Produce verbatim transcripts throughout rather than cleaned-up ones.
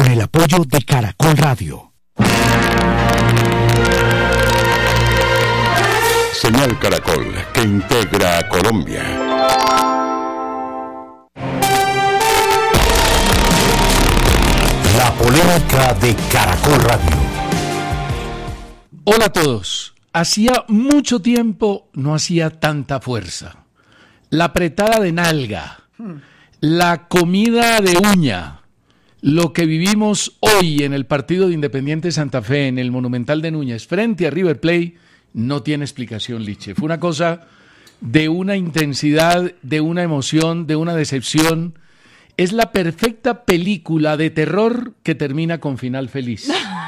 con el apoyo de Caracol Radio. Señal Caracol, que integra a Colombia. La polémica de Caracol Radio. Hola a todos. Hacía mucho tiempo no hacía tanta fuerza. La apretada de nalga, la comida de uña, lo que vivimos hoy en el partido de Independiente Santa Fe, en el Monumental de Núñez, frente a River Plate, no tiene explicación, Liche. Fue una cosa de una intensidad, de una emoción, de una decepción. Es la perfecta película de terror que termina con final feliz.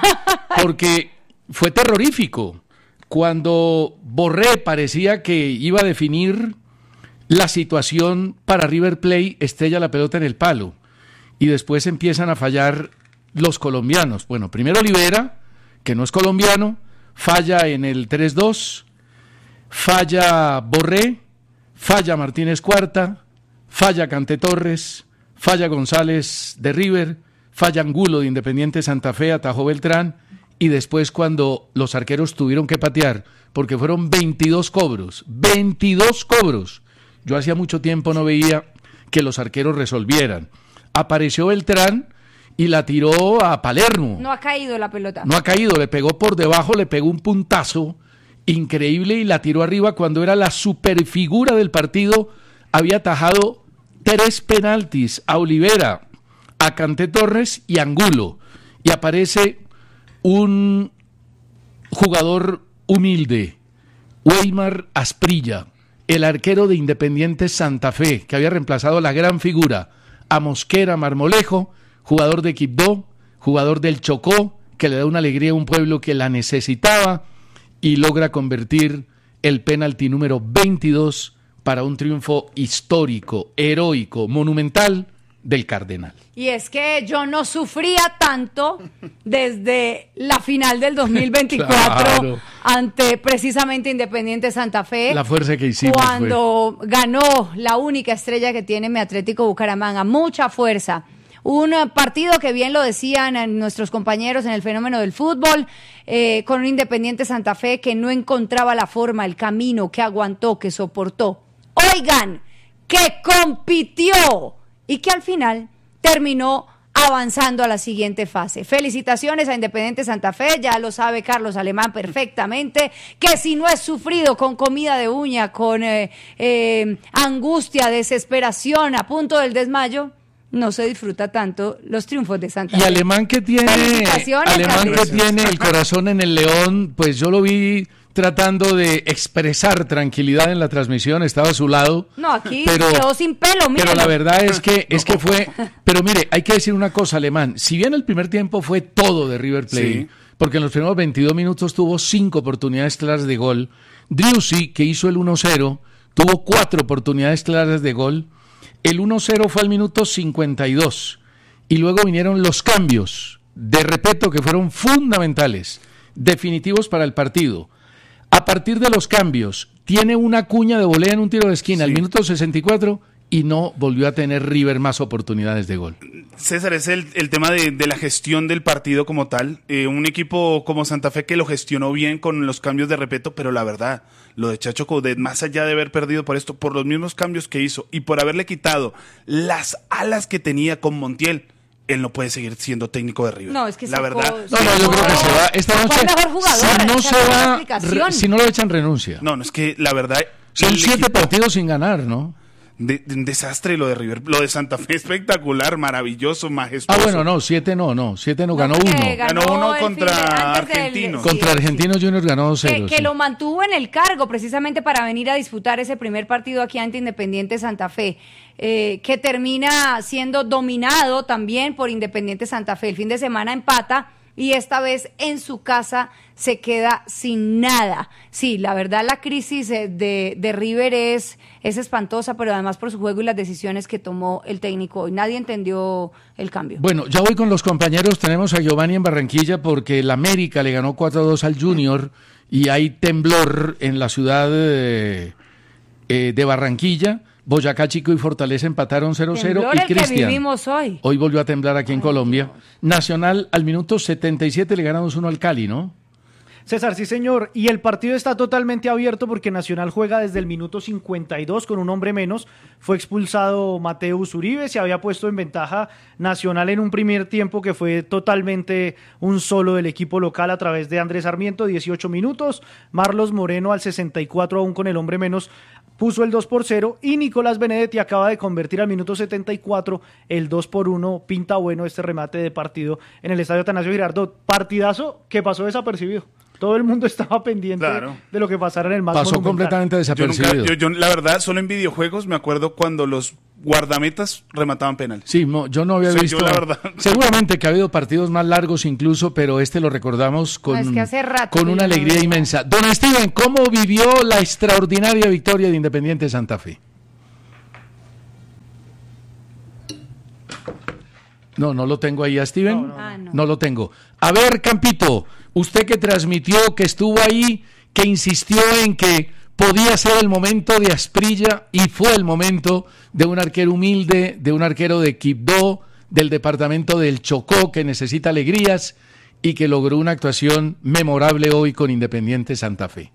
Porque fue terrorífico. Cuando Borré parecía que iba a definir la situación para River Plate, estrella la pelota en el palo. Y después empiezan a fallar los colombianos. Bueno, primero Olivera, que no es colombiano, falla en el tres dos, falla Borré, falla Martínez Cuarta, falla Cante Torres, falla González de River, falla Angulo de Independiente Santa Fe, atajó Beltrán, y después cuando los arqueros tuvieron que patear, porque fueron veintidós cobros, veintidós cobros. Yo hacía mucho tiempo no veía que los arqueros resolvieran. Apareció Beltrán y la tiró a Palermo. No ha caído la pelota. No ha caído, le pegó por debajo, le pegó un puntazo increíble y la tiró arriba cuando era la superfigura del partido. Había atajado tres penaltis a Olivera, a Cante Torres y a Angulo. Y aparece un jugador humilde, Weimar Asprilla, el arquero de Independiente Santa Fe, que había reemplazado a la gran figura, a Mosquera Marmolejo, jugador de Quibdó, jugador del Chocó, que le da una alegría a un pueblo que la necesitaba, y logra convertir el penalti número veintidós para un triunfo histórico, heroico, monumental del Cardenal. Y es que yo no sufría tanto desde la final del dos mil veinticuatro claro. ante precisamente Independiente Santa Fe. La fuerza que hicimos cuando fue. Ganó la única estrella que tiene mi Atlético Bucaramanga. Mucha fuerza. Un partido que bien lo decían nuestros compañeros en el fenómeno del fútbol, eh, con un Independiente Santa Fe que no encontraba la forma, el camino, que aguantó, que soportó. Oigan, que compitió y que al final terminó avanzando a la siguiente fase. Felicitaciones a Independiente Santa Fe, ya lo sabe Carlos Alemán perfectamente, que si no es sufrido con comida de uña, con eh, eh, angustia, desesperación, a punto del desmayo, no se disfruta tanto los triunfos de Santa Fe. Y Alemán que tiene, Alemán que tiene el corazón en el león, pues yo lo vi tratando de expresar tranquilidad en la transmisión, estaba a su lado. No, aquí pero, quedó sin pelo, míralo. Pero la verdad es que es que fue, pero mire, hay que decir una cosa, Alemán, si bien el primer tiempo fue todo de River Plate, sí, porque en los primeros veintidós minutos tuvo cinco oportunidades claras de gol, Driussi, que hizo el uno cero, tuvo cuatro oportunidades claras de gol, el uno cero fue al minuto cincuenta y dos, y luego vinieron los cambios de Repeto que fueron fundamentales, definitivos para el partido. A partir de los cambios, tiene una cuña de volea en un tiro de esquina al sí. minuto sesenta y cuatro y no volvió a tener River más oportunidades de gol. César, es el, el tema de, de la gestión del partido como tal. Eh, un equipo como Santa Fe que lo gestionó bien con los cambios de Repeto, pero la verdad, lo de Chacho Coudet, más allá de haber perdido por esto, por los mismos cambios que hizo y por haberle quitado las alas que tenía con Montiel, él no puede seguir siendo técnico de River. No, es que la sacó, verdad. No, no, yo creo que se va. Esta noche, si no se va, re, si no lo echan, renuncia. No, no, es que la verdad. Son siete equipo, partidos sin ganar, ¿no? De, de, un desastre lo de River. Lo de Santa Fe espectacular, maravilloso, majestuoso. Ah, bueno, no, siete no, no. Siete no, no ganó uno. Ganó, ganó uno contra Argentinos. Del, contra sí, Argentinos sí. Juniors ganó dos cero. Que, que sí. lo mantuvo en el cargo precisamente para venir a disputar ese primer partido aquí ante Independiente Santa Fe. Eh, que termina siendo dominado también por Independiente Santa Fe. El fin de semana empata y esta vez en su casa se queda sin nada. Sí, la verdad la crisis de, de River es, es espantosa, pero además por su juego y las decisiones que tomó el técnico. Nadie entendió el cambio. Bueno, ya voy con los compañeros. Tenemos a Giovanni en Barranquilla porque el América le ganó cuatro a dos al Junior y hay temblor en la ciudad de, eh, de Barranquilla. Boyacá Chico y Fortaleza empataron cero cero. Temblor Y el que Cristian, vivimos hoy. hoy volvió a temblar aquí en Ay, Colombia. Dios. Nacional al minuto setenta y siete le ganamos uno al Cali, ¿no? César, sí señor, y el partido está totalmente abierto porque Nacional juega desde el minuto cincuenta y dos con un hombre menos. Fue expulsado Mateus Uribe, se había puesto en ventaja Nacional en un primer tiempo que fue totalmente un solo del equipo local a través de Andrés Sarmiento, dieciocho minutos. Marlos Moreno al sesenta y cuatro aún con el hombre menos puso el dos por cero y Nicolás Benedetti acaba de convertir al minuto setenta y cuatro el dos por uno. Pinta bueno este remate de partido en el Estadio Atanasio Girardot. Partidazo que pasó desapercibido. Todo el mundo estaba pendiente Claro. de lo que pasara en el más Pasó monumental. completamente Yo, desapercibido. nunca, yo, yo, la verdad, solo en videojuegos me acuerdo cuando los guardametas remataban penales. Sí, no, yo no había Sí, visto. yo la verdad. Seguramente que ha habido partidos más largos incluso, pero este lo recordamos con, No, es que hace rato con que una yo no alegría veía. inmensa. Don Steven, ¿cómo vivió la extraordinaria victoria de Independiente Santa Fe? No, no lo tengo ahí a Steven. No, no, no. Ah, no. No lo tengo. A ver, Campito, usted que transmitió, que estuvo ahí, que insistió en que podía ser el momento de Asprilla y fue el momento de un arquero humilde, de un arquero de Quibdó, del departamento del Chocó, que necesita alegrías y que logró una actuación memorable hoy con Independiente Santa Fe.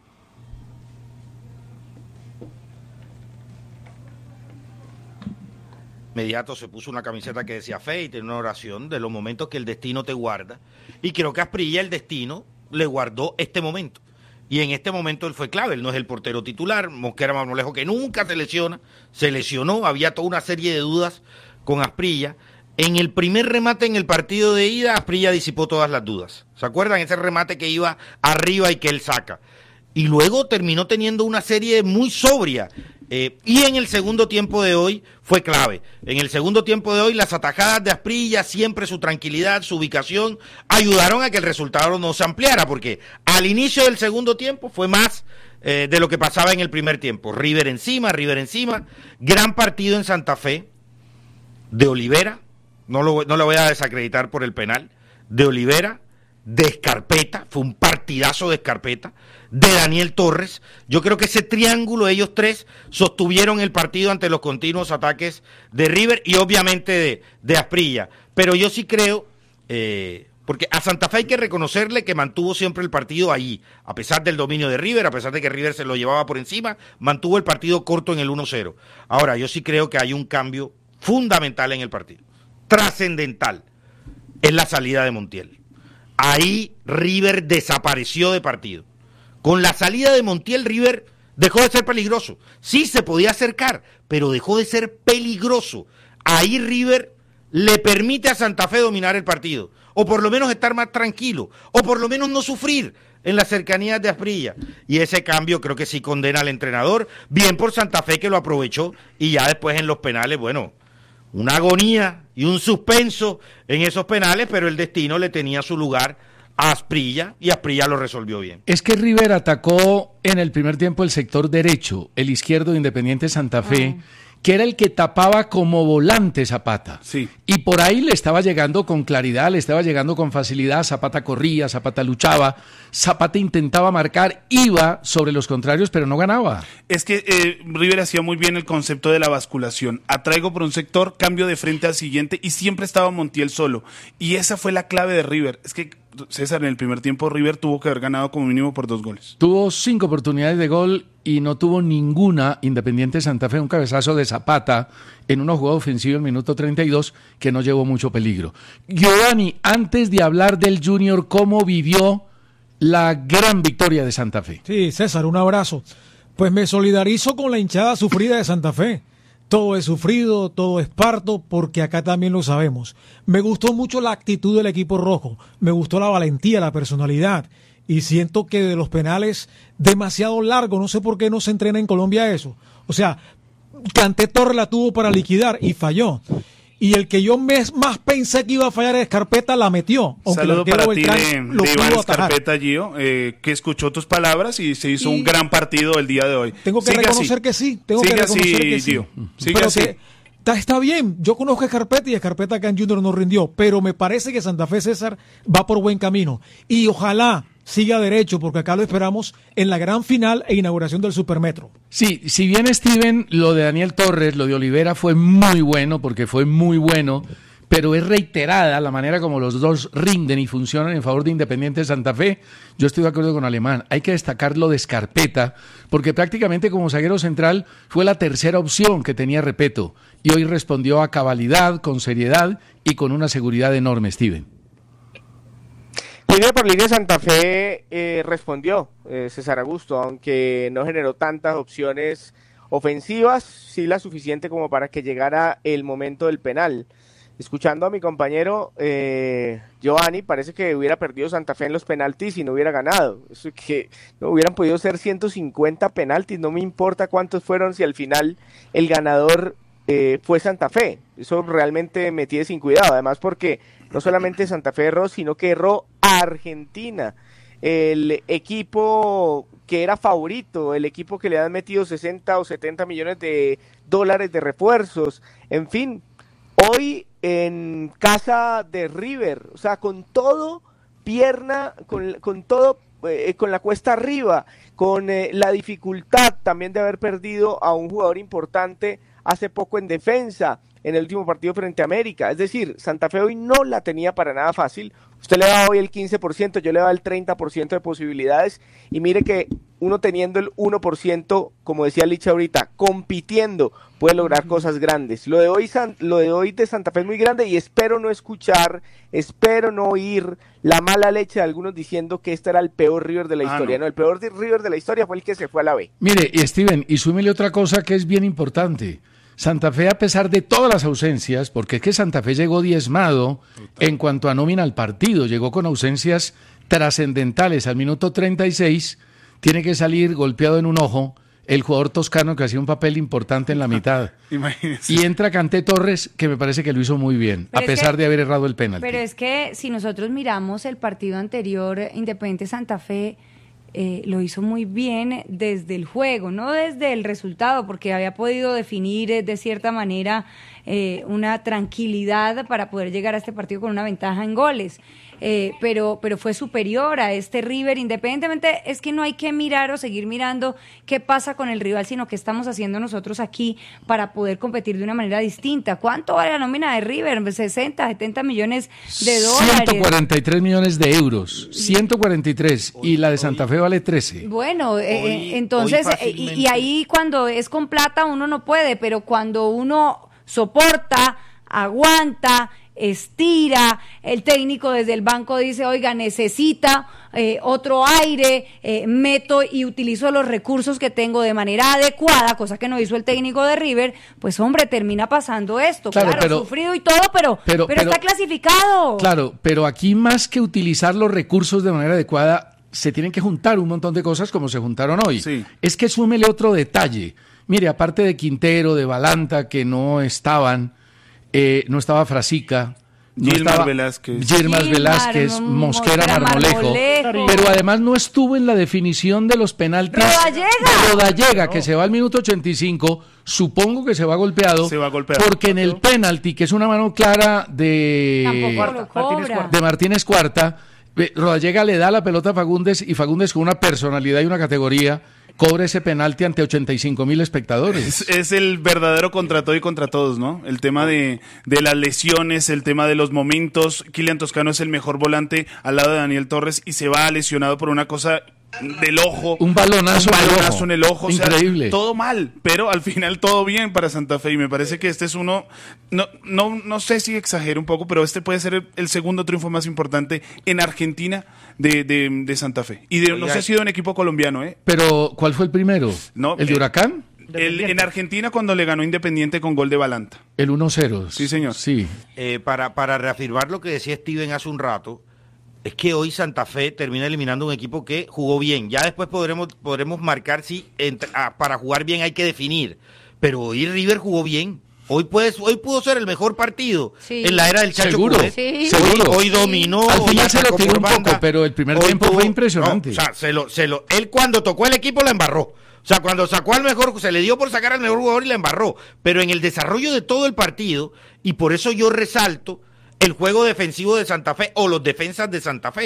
Inmediato se puso una camiseta que decía fe y tenía una oración de los momentos que el destino te guarda. Y creo que a Asprilla el destino le guardó este momento. Y en este momento él fue clave, él no es el portero titular, Mosquera Marmolejo que nunca se lesiona, se lesionó, había toda una serie de dudas con Asprilla. En el primer remate en el partido de ida, Asprilla disipó todas las dudas. ¿Se acuerdan? Ese remate que iba arriba y que él saca. Y luego terminó teniendo una serie muy sobria. Eh, y en el segundo tiempo de hoy fue clave. En el segundo tiempo de hoy las atajadas de Asprilla, siempre su tranquilidad, su ubicación, ayudaron a que el resultado no se ampliara, porque al inicio del segundo tiempo fue más eh, de lo que pasaba en el primer tiempo. River encima, River encima. Gran partido en Santa Fe de Olivera, no lo, no lo voy a desacreditar por el penal, de Olivera, de Escarpeta, fue un partidazo de Escarpeta, de Daniel Torres. Yo creo que ese triángulo, ellos tres, sostuvieron el partido ante los continuos ataques de River y obviamente de, de Asprilla. Pero yo sí creo, eh, porque a Santa Fe hay que reconocerle que mantuvo siempre el partido ahí, a pesar del dominio de River, a pesar de que River se lo llevaba por encima, mantuvo el partido corto en el uno cero. Ahora, yo sí creo que hay un cambio fundamental en el partido, trascendental, es la salida de Montiel. Ahí River desapareció de partido. Con la salida de Montiel, River dejó de ser peligroso. Sí se podía acercar, pero dejó de ser peligroso. Ahí River le permite a Santa Fe dominar el partido, o por lo menos estar más tranquilo, o por lo menos no sufrir en las cercanías de Asprilla. Y ese cambio creo que sí condena al entrenador, bien por Santa Fe que lo aprovechó, y ya después en los penales, bueno, una agonía y un suspenso en esos penales, pero el destino le tenía su lugar a Asprilla y Asprilla lo resolvió bien. Es que River atacó en el primer tiempo el sector derecho, el izquierdo de Independiente Santa Fe, ah. que era el que tapaba como volante Zapata. Sí. Y por ahí le estaba llegando con claridad, le estaba llegando con facilidad. Zapata corría, Zapata luchaba, Zapata intentaba marcar, iba sobre los contrarios, pero no ganaba. Es que eh, River hacía muy bien el concepto de la basculación. Atraigo por un sector, cambio de frente al siguiente y siempre estaba Montiel solo. Y esa fue la clave de River. Es que, César, en el primer tiempo River tuvo que haber ganado como mínimo por dos goles. Tuvo cinco oportunidades de gol y no tuvo ninguna Independiente Santa Fe, un cabezazo de Zapata en una jugada ofensiva en el minuto treinta y dos que no llevó mucho peligro. Giovanni, antes de hablar del Junior, ¿cómo vivió la gran victoria de Santa Fe? Sí, César, un abrazo. Pues me solidarizo con la hinchada sufrida de Santa Fe. Todo es sufrido, todo es parto, porque acá también lo sabemos. Me gustó mucho la actitud del equipo rojo, me gustó la valentía, la personalidad, y siento que de los penales demasiado largo, no sé por qué no se entrena en Colombia eso. O sea, Kanté Torres la tuvo para liquidar y falló. Y el que yo más pensé que iba a fallar es Escarpeta, la metió. Saludo para ti de, de Iván Escarpeta, Gio, eh, que escuchó tus palabras y se hizo y un gran partido el día de hoy. Tengo que Sigue reconocer así. que sí. Tengo Sigue que reconocer así, que sí. Gio. Sigue Pero así. Que, está, está bien, yo conozco a Escarpeta y Escarpeta acá en Junior no rindió, pero me parece que Santa Fe, César, va por buen camino. Y ojalá, siga derecho, porque acá lo esperamos en la gran final e inauguración del Supermetro. Sí, si bien Steven, lo de Daniel Torres, lo de Olivera fue muy bueno, porque fue muy bueno, pero es reiterada la manera como los dos rinden y funcionan en favor de Independiente Santa Fe. Yo estoy de acuerdo con Alemán. Hay que destacar lo de Scarpetta, porque prácticamente como zaguero central fue la tercera opción que tenía Repetto, y hoy respondió a cabalidad, con seriedad y con una seguridad enorme, Steven. Línea por línea Santa Fe eh, respondió, eh, César Augusto, aunque no generó tantas opciones ofensivas, sí la suficiente como para que llegara el momento del penal. Escuchando a mi compañero eh, Giovanni, parece que hubiera perdido Santa Fe en los penaltis y no hubiera ganado. Eso que no hubieran podido ser ciento cincuenta penaltis, no me importa cuántos fueron si al final el ganador eh, fue Santa Fe. Eso realmente me tiene sin cuidado, además porque no solamente Santa Fe erró, sino que erró a Argentina, el equipo que era favorito, el equipo que le han metido sesenta o setenta millones de dólares de refuerzos, en fin. Hoy en casa de River, o sea, con todo pierna, con, con todo, eh, con la cuesta arriba, con eh, la dificultad también de haber perdido a un jugador importante hace poco en defensa, en el último partido frente a América. Es decir, Santa Fe hoy no la tenía para nada fácil. Usted le da hoy el quince por ciento, yo le da el treinta por ciento de posibilidades, y mire que uno teniendo el uno por ciento, como decía Licha ahorita, compitiendo, puede lograr cosas grandes. Lo de hoy, lo de hoy de Santa Fe es muy grande, y espero no escuchar, espero no oír la mala leche de algunos diciendo que este era el peor River de la ah, historia. No. no, el peor de River de la historia fue el que se fue a la B. Mire, y Steven, y súmele otra cosa que es bien importante. Santa Fe, a pesar de todas las ausencias, porque es que Santa Fe llegó diezmado en cuanto a nómina al partido, llegó con ausencias trascendentales. Al minuto treinta y seis tiene que salir golpeado en un ojo el jugador toscano que hacía un papel importante en la mitad. Imagínese. Y entra Kanté Torres, que me parece que lo hizo muy bien, pero a pesar que, de haber errado el penalti. Pero es que si nosotros miramos el partido anterior, Independiente Santa Fe Eh, lo hizo muy bien desde el juego, no desde el resultado, porque había podido definir eh, de cierta manera eh, una tranquilidad para poder llegar a este partido con una ventaja en goles, eh, pero, pero fue superior a este River. Independientemente, es que no hay que mirar o seguir mirando qué pasa con el rival, sino qué estamos haciendo nosotros aquí para poder competir de una manera distinta. ¿Cuánto vale la nómina de River? sesenta, setenta millones de dólares. ciento cuarenta y tres millones de euros, ciento cuarenta y tres, y la de Santa Fe vale trece. Bueno, eh, hoy, entonces, hoy y, y ahí cuando es con plata uno no puede, pero cuando uno soporta, aguanta, estira, el técnico desde el banco dice, oiga, necesita eh, otro aire, eh, meto y utilizo los recursos que tengo de manera adecuada, cosa que no hizo el técnico de River, pues hombre, termina pasando esto, claro, claro pero, sufrido y todo, pero, pero, pero, pero está clasificado. Claro, pero aquí más que utilizar los recursos de manera adecuada, se tienen que juntar un montón de cosas como se juntaron hoy. Sí. Es que súmele otro detalle. Mire, aparte de Quintero, de Balanta, que no estaban, eh, no estaba Frasica, no Gilmar estaba Velázquez, Gilmar Velázquez, Mosquera, Mosquera Marmolejo, Marmolejo, pero además no estuvo en la definición de los penaltis. Rodallega, de Rodallega, no. que se va al minuto ochenta y cinco, supongo que se va golpeado, se va golpeado. porque en el penalti, que es una mano clara de Martínez, de Martínez Cuarta, Rodallega le da la pelota a Fagundes, y Fagundes, con una personalidad y una categoría, cobra ese penalti ante ochenta y cinco mil espectadores. Es, es el verdadero contra todo y contra todos, ¿no? El tema de, de las lesiones, el tema de los momentos. Kylian Toscano es el mejor volante al lado de Daniel Torres y se va lesionado por una cosa del ojo. Un balonazo, un balonazo en el ojo. Increíble. O sea, todo mal, pero al final todo bien para Santa Fe, y me parece que este es uno, no, no, no sé si exagero un poco, pero este puede ser el, el segundo triunfo más importante en Argentina de, de, de Santa Fe. Y de, no sé si de un equipo colombiano, ¿eh? Pero, ¿cuál fue el primero? No, ¿El de Huracán? El, en Argentina, cuando le ganó Independiente con gol de Balanta. El uno cero. Sí, señor. Sí. Eh, para, para reafirmar lo que decía Steven hace un rato, es que hoy Santa Fe termina eliminando un equipo que jugó bien. Ya después podremos, podremos marcar si entre, ah, para jugar bien hay que definir. Pero hoy River jugó bien. Hoy puede, hoy pudo ser el mejor partido sí. en la era del Chacho Seguro, sí. Seguro. Hoy, hoy dominó. Al final se lo tiró un banda. poco, pero el primer hoy tiempo tuvo, fue impresionante. No, o sea, se lo, se lo, él cuando tocó el equipo la embarró. O sea, cuando sacó al mejor, se le dio por sacar al mejor jugador y la embarró. Pero en el desarrollo de todo el partido, y por eso yo resalto el juego defensivo de Santa Fe o los defensas de Santa Fe.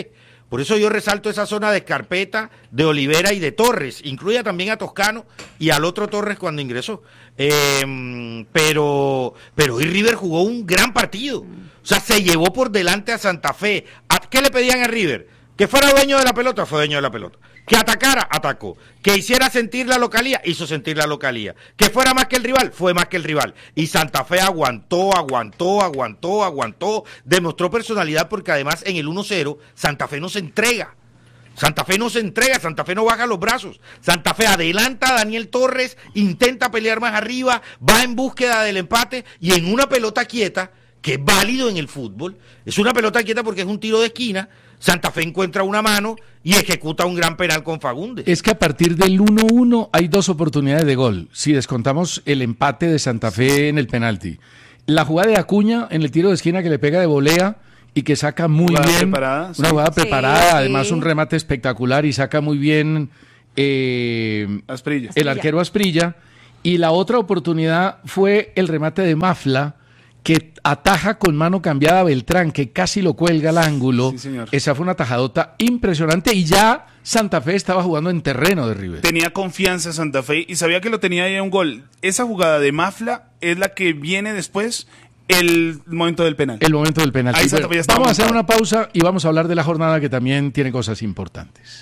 Por eso yo resalto esa zona de Scarpetta, de Olivera y de Torres. Incluye también a Toscano y al otro Torres cuando ingresó. Eh, pero, pero hoy River jugó un gran partido. O sea, se llevó por delante a Santa Fe. ¿A qué le pedían a River? Que fuera dueño de la pelota, fue dueño de la pelota. Que atacara, atacó. Que hiciera sentir la localía, hizo sentir la localía. Que fuera más que el rival, fue más que el rival. Y Santa Fe aguantó, aguantó, aguantó, aguantó. Demostró personalidad porque además en el uno cero, Santa Fe no se entrega. Santa Fe no se entrega, Santa Fe no baja los brazos. Santa Fe adelanta a Daniel Torres, intenta pelear más arriba, va en búsqueda del empate y en una pelota quieta, que es válido en el fútbol, es una pelota quieta porque es un tiro de esquina, Santa Fe encuentra una mano y ejecuta un gran penal con Fagundes. Es que a partir del uno uno hay dos oportunidades de gol, si descontamos el empate de Santa Fe en el penalti. La jugada de Acuña en el tiro de esquina que le pega de volea y que saca muy jugada bien, preparada, sí. una jugada Sí, preparada, sí. además un remate espectacular y saca muy bien eh, Asprilla. el arquero Asprilla. Y la otra oportunidad fue el remate de Mafla, que ataja con mano cambiada a Beltrán, que casi lo cuelga al ángulo. Sí, señor. Esa fue una tajadota impresionante y ya Santa Fe estaba jugando en terreno de River. Tenía confianza Santa Fe y sabía que lo tenía ahí un gol. Esa jugada de Mafla es la que viene después, el momento del penal. El momento del penalti. Ahí Santa Fe ya estaba Vamos a hacer montado. una pausa y vamos a hablar de la jornada que también tiene cosas importantes.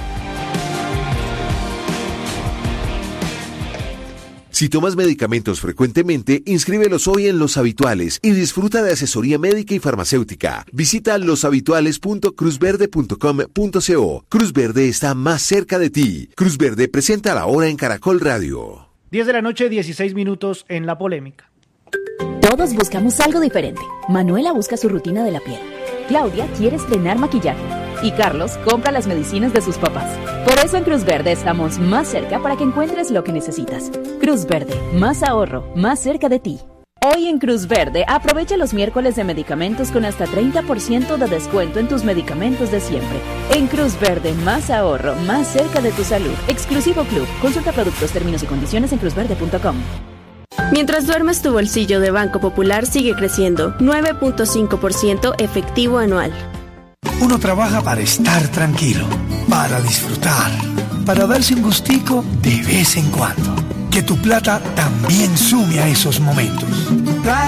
Si tomas medicamentos frecuentemente, inscríbelos hoy en Los Habituales y disfruta de asesoría médica y farmacéutica. Visita los habituales punto cruz verde punto com punto co. Cruz Verde está más cerca de ti. Cruz Verde presenta la hora en Caracol Radio. diez de la noche, dieciséis minutos en La Polémica. Todos buscamos algo diferente. Manuela busca su rutina de la piel. Claudia quiere estrenar maquillaje. Y Carlos compra las medicinas de sus papás. Por eso en Cruz Verde estamos más cerca para que encuentres lo que necesitas. Cruz Verde, más ahorro, más cerca de ti. Hoy en Cruz Verde, aprovecha los miércoles de medicamentos con hasta treinta por ciento de descuento en tus medicamentos de siempre. En Cruz Verde, más ahorro, más cerca de tu salud. Exclusivo Club. Consulta productos, términos y condiciones en cruz verde punto com. Mientras duermes, tu bolsillo de Banco Popular sigue creciendo, nueve punto cinco por ciento efectivo anual. Uno trabaja para estar tranquilo, para disfrutar, para darse un gustico de vez en cuando. Que tu plata también sume a esos momentos.